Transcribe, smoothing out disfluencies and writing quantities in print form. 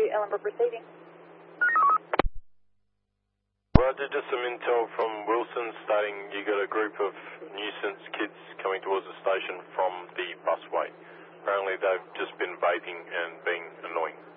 Ellenbrook receiving. Roger, just some intel from Wilson stating you got a group of nuisance kids coming towards the station from the busway. Apparently they've just been vaping and being annoying.